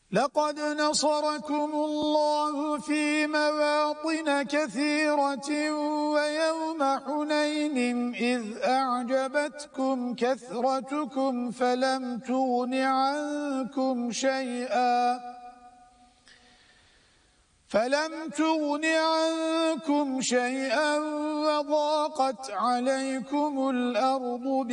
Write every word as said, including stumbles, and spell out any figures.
لقد نصركم الله في مواطن كثيرة ويوم حنين إذ أعجبتكم كثرتكم فلم تغن عنكم شيئا فلم تغن عنكم شيئا وضاقت عليكم الأرض